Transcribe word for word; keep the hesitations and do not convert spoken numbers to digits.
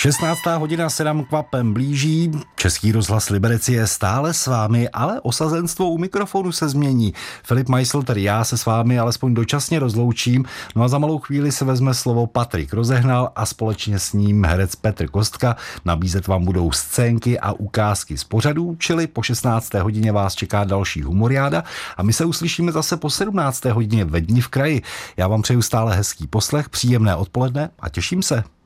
šestnáctá hodina se nám kvapem blíží, Český rozhlas Liberec je stále s vámi, ale osazenstvo u mikrofonu se změní. Filip Meissl, tedy já, se s vámi alespoň dočasně rozloučím, no a za malou chvíli se vezme slovo Patrik Rozehnal a společně s ním herec Petr Kostka. Nabízet vám budou scénky a ukázky z pořadů, čili po šestnácté hodině vás čeká další humoriáda a my se uslyšíme zase po sedmnácté hodině ve Dni v kraji. Já vám přeju stále hezký poslech, příjemné odpoledne a těším se.